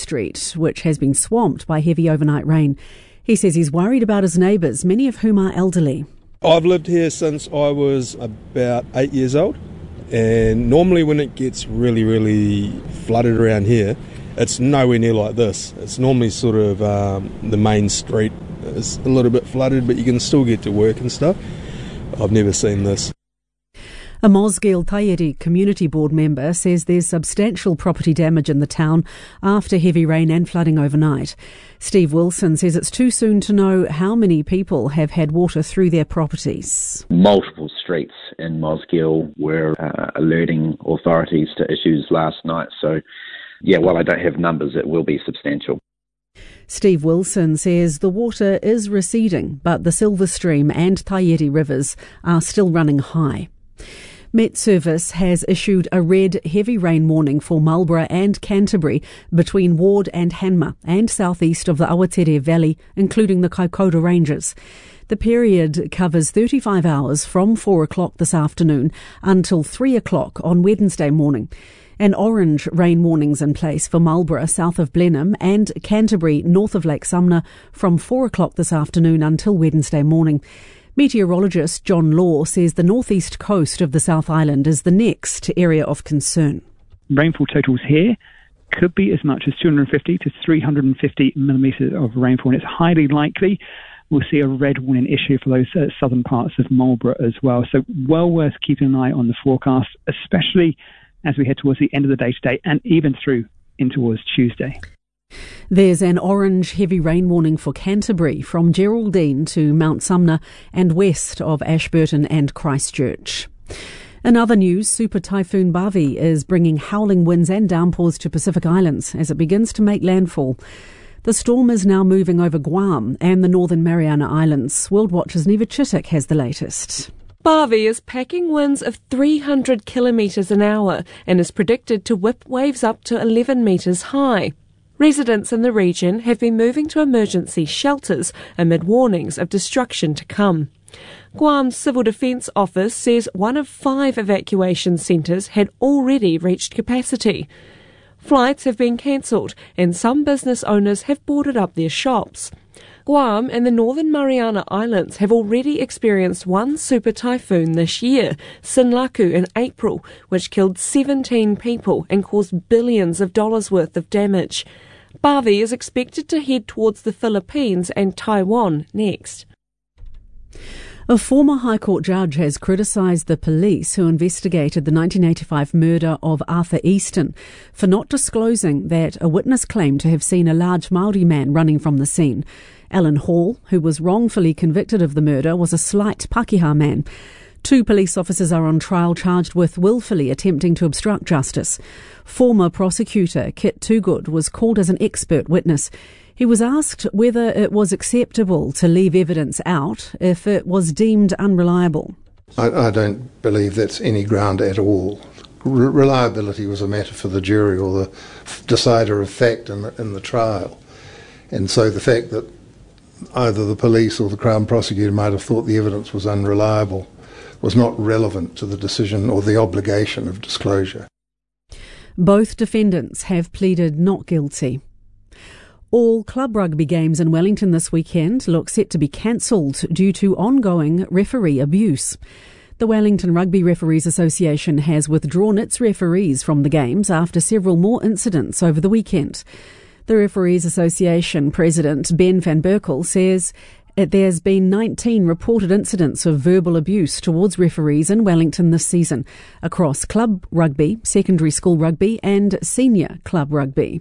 Street, which has been swamped by heavy overnight rain. He says he's worried about his neighbours, many of whom are elderly. I've lived here since I was about 8 years old, and normally when it gets really, really flooded around here, it's nowhere near like this. It's normally sort of the main street is a little bit flooded, but you can still get to work and stuff. I've never seen this. A Mosgiel Taieri Community Board member says there's substantial property damage in the town after heavy rain and flooding overnight. Steve Wilson says it's too soon to know how many people have had water through their properties. Multiple streets in Mosgiel were alerting authorities to issues last night. So, while I don't have numbers, it will be substantial. Steve Wilson says the water is receding, but the Silver Stream and Taieri rivers are still running high. Met Service has issued a red heavy rain warning for Marlborough and Canterbury between Ward and Hanma and southeast of the Awatere Valley, including the Kaikoura Ranges. The period covers 35 hours from 4 o'clock this afternoon until 3 o'clock on Wednesday morning. An orange rain warning's in place for Marlborough south of Blenheim and Canterbury north of Lake Sumner from 4 o'clock this afternoon until Wednesday morning. Meteorologist John Law says the northeast coast of the South Island is the next area of concern. Rainfall totals here could be as much as 250 to 350 millimetres of rainfall, and it's highly likely we'll see a red warning issue for those southern parts of Marlborough as well. So well worth keeping an eye on the forecast, especially as we head towards the end of the day today and even through in towards Tuesday. There's an orange heavy rain warning for Canterbury from Geraldine to Mount Sumner and west of Ashburton and Christchurch. In other news, Super Typhoon Bavi is bringing howling winds and downpours to Pacific Islands as it begins to make landfall. The storm is now moving over Guam and the Northern Mariana Islands. World Watch's Neva Chittick has the latest. Bavi is packing winds of 300 kilometres an hour and is predicted to whip waves up to 11 metres high. Residents in the region have been moving to emergency shelters amid warnings of destruction to come. Guam's Civil Defence Office says 1 of 5 evacuation centres had already reached capacity. Flights have been cancelled and some business owners have boarded up their shops. Guam and the Northern Mariana Islands have already experienced one super typhoon this year, Sinlaku in April, which killed 17 people and caused billions of dollars worth of damage. Bavi is expected to head towards the Philippines and Taiwan next. A former High Court judge has criticised the police who investigated the 1985 murder of Arthur Easton for not disclosing that a witness claimed to have seen a large Māori man running from the scene. Alan Hall, who was wrongfully convicted of the murder, was a slight Pakeha man. 2 police officers are on trial charged with willfully attempting to obstruct justice. Former prosecutor Kit Toogood was called as an expert witness. He was asked whether it was acceptable to leave evidence out if it was deemed unreliable. I don't believe that's any ground at all. Reliability was a matter for the jury or the decider of fact in the trial. And so the fact that either the police or the Crown prosecutor might have thought the evidence was unreliable was not relevant to the decision or the obligation of disclosure. Both defendants have pleaded not guilty. All club rugby games in Wellington this weekend look set to be cancelled due to ongoing referee abuse. The Wellington Rugby Referees Association has withdrawn its referees from the games after several more incidents over the weekend. The Referees Association President Ben van Berkel says there's been 19 reported incidents of verbal abuse towards referees in Wellington this season across club rugby, secondary school rugby and senior club rugby.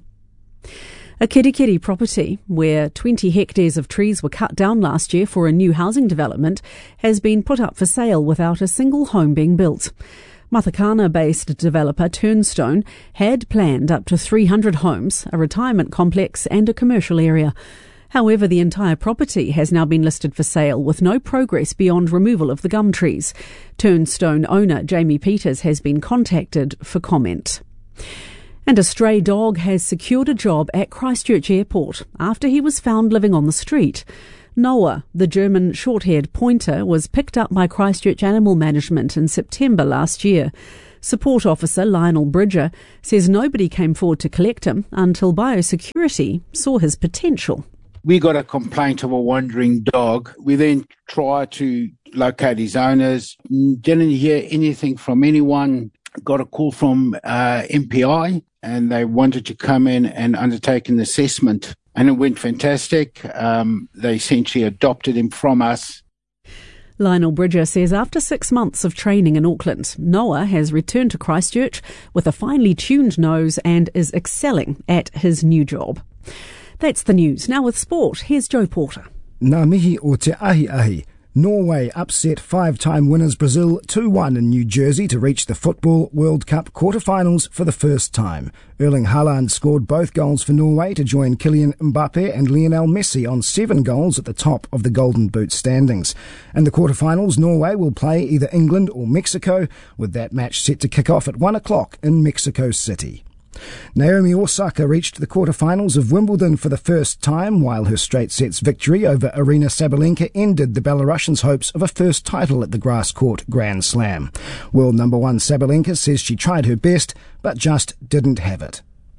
A Kirikiri property, where 20 hectares of trees were cut down last year for a new housing development, has been put up for sale without a single home being built. Matakana-based developer Turnstone had planned up to 300 homes, a retirement complex and a commercial area. However, the entire property has now been listed for sale with no progress beyond removal of the gum trees. Turnstone owner Jamie Peters has been contacted for comment. And a stray dog has secured a job at Christchurch Airport after he was found living on the street. Noah, the German short-haired pointer, was picked up by Christchurch Animal Management in September last year. Support officer Lionel Bridger says nobody came forward to collect him until biosecurity saw his potential. We got a complaint of a wandering dog. We then tried to locate his owners. Didn't hear anything from anyone. Got a call from MPI and they wanted to come in and undertake an assessment. And it went fantastic. They essentially adopted him from us. Lionel Bridger says after 6 months of training in Auckland, Noah has returned to Christchurch with a finely tuned nose and is excelling at his new job. That's the news. Now with sport, here's Joe Porter. Ngā mihi o te ahi. Norway upset 5-time winners Brazil 2-1 in New Jersey to reach the Football World Cup quarter-finals for the first time. Erling Haaland scored both goals for Norway to join Kylian Mbappe and Lionel Messi on 7 goals at the top of the Golden Boot standings. In the quarter-finals, Norway will play either England or Mexico, with that match set to kick off at 1 o'clock in Mexico City. Naomi Osaka reached the quarter-finals of Wimbledon for the first time, while her straight-sets victory over Aryna Sabalenka ended the Belarusian's hopes of a first title at the grass court Grand Slam. World number 1 Sabalenka says she tried her best, but just didn't have it.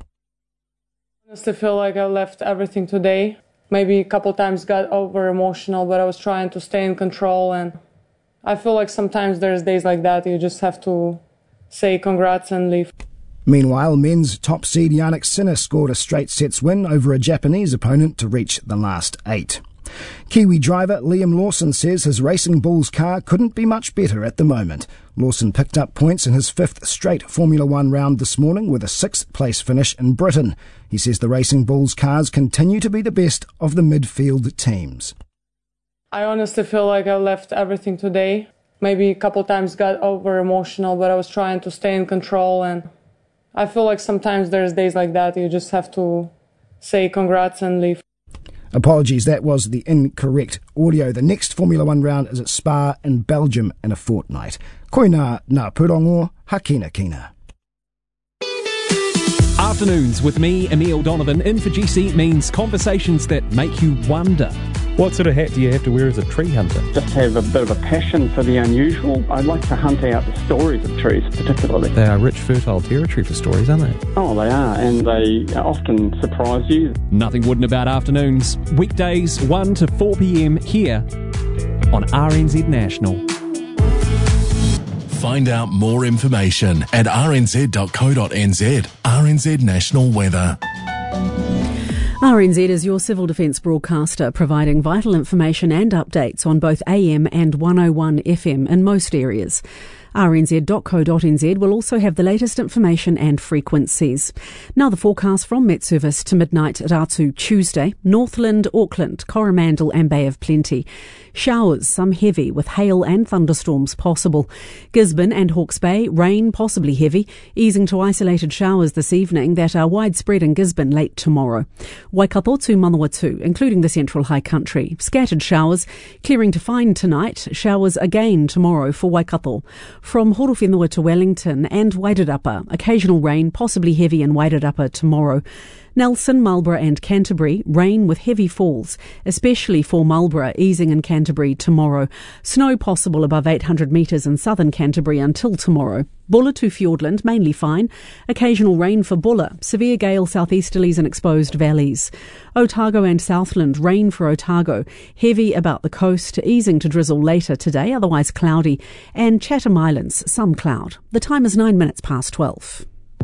I honestly feel like I left everything today. Maybe a couple times got over-emotional, but I was trying to stay in control, and I feel like sometimes there's days like that you just have to say congrats and leave. Meanwhile, men's top seed Jannik Sinner scored a straight-sets win over a Japanese opponent to reach the last 8. Kiwi driver Liam Lawson says his Racing Bulls car couldn't be much better at the moment. Lawson picked up points in his 5th straight Formula 1 round this morning with a 6th place finish in Britain. He says the Racing Bulls cars continue to be the best of the midfield teams. I honestly feel like I left everything today. Maybe a couple times got over-emotional, but I was trying to stay in control, and I feel like sometimes there's days like that you just have to say congrats and leave. Apologies, that was the incorrect audio. The next Formula 1 round is at Spa in Belgium in a fortnight. Koina ngā pūrongo, hakina kina. Afternoons with me, Emile Donovan, in for GC means conversations that make you wonder. What sort of hat do you have to wear as a tree hunter? Just have a bit of a passion for the unusual. I like to hunt out the stories of trees, particularly. They are rich, fertile territory for stories, aren't they? Oh, they are, and they often surprise you. Nothing wooden about afternoons. Weekdays, 1 to 4 p.m. here on RNZ National. Find out more information at rnz.co.nz. RNZ National Weather. RNZ is your civil defence broadcaster, providing vital information and updates on both AM and 101 FM in most areas. rnz.co.nz will also have the latest information and frequencies. Now the forecast from Met Service to midnight at Atu Tuesday. Northland, Auckland, Coromandel and Bay of Plenty. Showers, some heavy, with hail and thunderstorms possible. Gisborne and Hawke's Bay, rain, possibly heavy, easing to isolated showers this evening that are widespread in Gisborne late tomorrow. Waikato to Manawatu, including the central high country. Scattered showers, clearing to fine tonight. Showers again tomorrow for Waikato. From Horowhenua to Wellington and Wairarapa, occasional rain, possibly heavy in Wairarapa tomorrow. Nelson, Marlborough and Canterbury, rain with heavy falls, especially for Marlborough, easing in Canterbury tomorrow. Snow possible above 800 metres in southern Canterbury until tomorrow. Bulla to Fiordland, mainly fine. Occasional rain for Bulla. Severe gale southeasterlies in exposed valleys. Otago and Southland, rain for Otago. Heavy about the coast, easing to drizzle later today, otherwise cloudy. And Chatham Islands, some cloud. The time is 9 minutes past 12.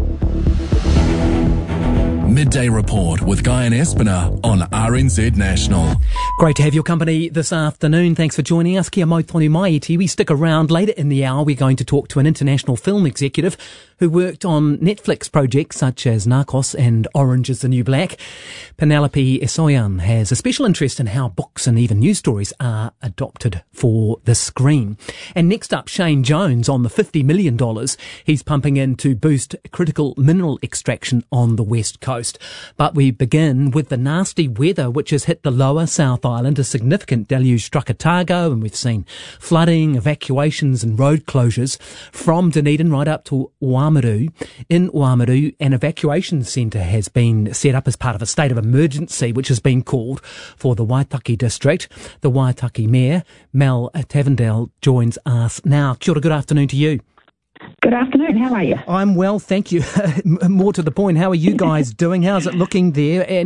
Midday Report with Guy and Espiner on RNZ National. Great to have your company this afternoon. Thanks for joining us. Kia mau tonu mai te. We stick around later in the hour. We're going to talk to an international film executive who worked on Netflix projects such as Narcos and Orange is the New Black. Penelope Esoyan has a special interest in how books and even news stories are adopted for the screen. And next up, Shane Jones on the $50 million he's pumping in to boost critical mineral extraction on the West Coast. But we begin with the nasty weather which has hit the lower South Island. A significant deluge struck Otago and we've seen flooding, evacuations and road closures from Dunedin right up to Oamaru. In Oamaru, an evacuation centre has been set up as part of a state of emergency which has been called for the Waitaki district. The Waitaki Mayor, Mel Tavendale, joins us now. Kia ora, good afternoon to you. Good afternoon. How are you? I'm well, thank you. More to the point, how are you guys doing? How's it looking there? And